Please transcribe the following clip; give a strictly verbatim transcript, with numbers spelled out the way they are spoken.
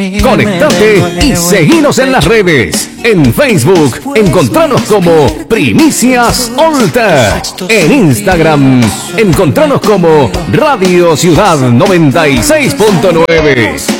Conectate y seguinos en las redes. En Facebook, encontranos como Primicias Olta. En Instagram, encontranos como Radio Ciudad noventa y seis punto nueve.